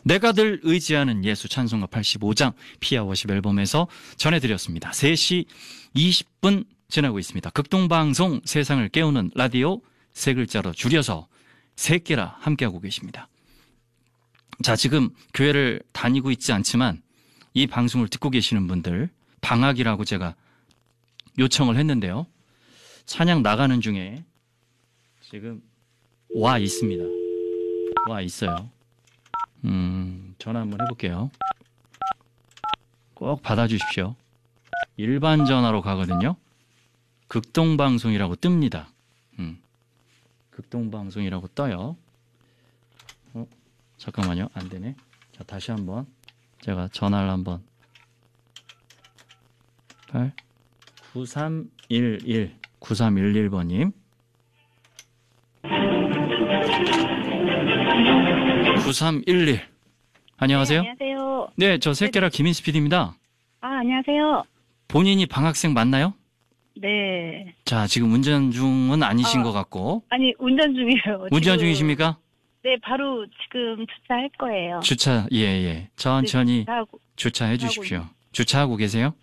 내가 늘 의지하는 예수 찬송가 85장 피아 워십 앨범에서 전해드렸습니다. 3시 20분 지나고 있습니다. 극동방송 세상을 깨우는 라디오 세 글자로 줄여서 새끼라 함께하고 계십니다. 자, 지금 교회를 다니고 있지 않지만 이 방송을 듣고 계시는 분들 방학이라고 제가 요청을 했는데요. 찬양 나가는 중에 지금 와 있습니다. 와 있어요. 전화 한번 해볼게요. 꼭 받아주십시오. 일반 전화로 가거든요. 극동방송이라고 뜹니다. 극동방송이라고 떠요. 잠깐만요. 안 되네. 자, 다시 한번 제가 전화를 한번 9311번님 9311 안녕하세요. 네, 안녕하세요. 네, 저 새끼라 김인수 PD입니다. 아, 안녕하세요. 본인이 방학생 맞나요? 네. 자, 지금 운전 중은 아니신 것 같고. 아니, 운전 중이에요. 운전 지금. 중이십니까? 네, 바로 지금 주차할 거예요. 주차, 예. 천천히 네, 주차해 주십시오. 주차하고 계세요?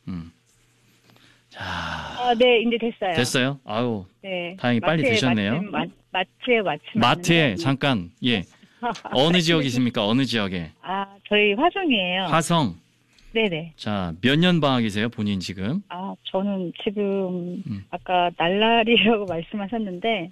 자. 아, 네, 이제 됐어요. 됐어요? 아유. 네. 다행히 빨리 되셨네요. 마트에 마트에 잠깐, 예. 어느 지역이십니까? 어느 지역에? 아, 저희 화성이에요. 화성. 네네. 자, 몇 년 방학이세요, 본인 지금? 아, 저는 지금 아까 날라리라고 말씀하셨는데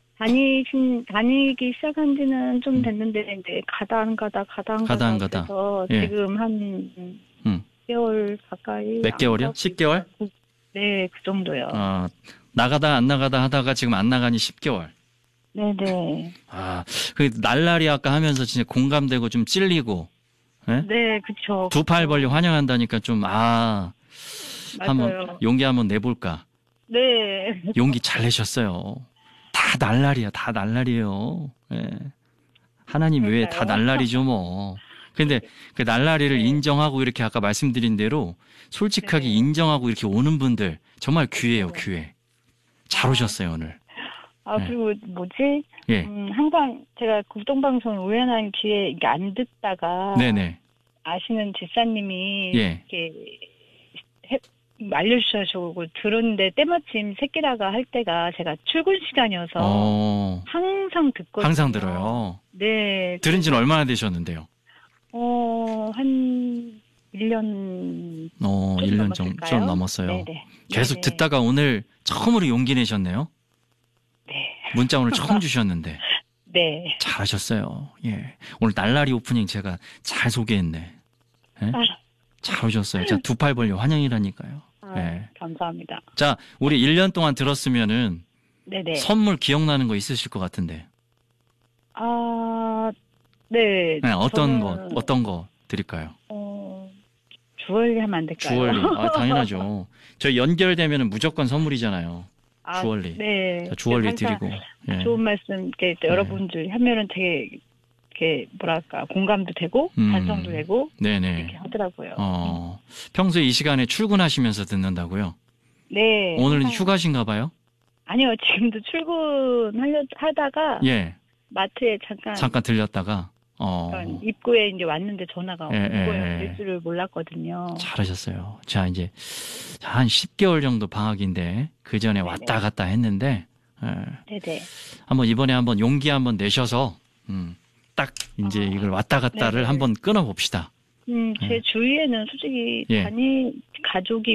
다니기 시작한 지는 좀 됐는데 이제 가다 안 가다 그래서 예. 지금 한 10개월 가까이. 몇 개월이요? 10개월? 네, 그 정도요. 나가다 안 나가다 하다가 지금 안 나가니 10개월. 네네. 아, 그 날라리 아까 하면서 진짜 공감되고 좀 찔리고. 네? 네, 그쵸. 두 팔 벌려 환영한다니까 좀, 맞아요. 한번 용기 한번 내볼까. 네. 용기 잘 내셨어요. 다 날라리야, 다 날라리예요. 예. 하나님 외에 다 날라리죠, 뭐. 근데 그 날라리를 인정하고 이렇게 아까 말씀드린 대로 솔직하게 인정하고 이렇게 오는 분들 정말 귀해요, 귀해. 잘 오셨어요, 오늘. 그리고 뭐지? 예. 항상 제가 극동방송 우연한 기회에 이게 안 듣다가 네네. 아시는 집사님이 예. 이렇게 알려주셔서 들었는데 때마침 새끼라가 할 때가 제가 출근 시간이어서 항상 듣거든요. 항상 들어요. 네. 들은 지는 얼마나 되셨는데요? 한 1년 1년 좀 넘었어요. 네네. 계속 네네. 듣다가 오늘 처음으로 용기 내셨네요. 네. 문자 오늘 처음 주셨는데. 네. 잘하셨어요. 예. 오늘 날라리 오프닝 제가 잘 소개했네. 예? 잘 오셨어요. 자, 두 팔 벌려 환영이라니까요. 예. 감사합니다. 자, 우리 1년 동안 들었으면은 네네. 선물 기억나는 거 있으실 것 같은데. 네. 네, 어떤 거 드릴까요? 주얼리 하면 안 될까요? 주얼리. 당연하죠. 저희 연결되면은 무조건 선물이잖아요. 주얼리. 네. 자, 주얼리 드리고. 예. 좋은 말씀, 여러분들 하면은 되게, 뭐랄까, 공감도 되고, 반성도 되고, 네네. 이렇게 하더라고요. 평소에 이 시간에 출근하시면서 듣는다고요? 네. 오늘은 휴가신가 봐요? 아니요, 지금도 출근하다가, 예. 마트에 잠깐 들렸다가, 입구에 이제 왔는데 전화가 온 거예요. 될 줄을 몰랐거든요. 잘하셨어요. 자, 이제 한 10개월 정도 방학인데 그 전에 왔다 갔다 했는데, 네네. 이번에 한번 용기 한번 내셔서 딱 이제 이걸 왔다 갔다를 한번 끊어봅시다. 제 주위에는 솔직히 가족이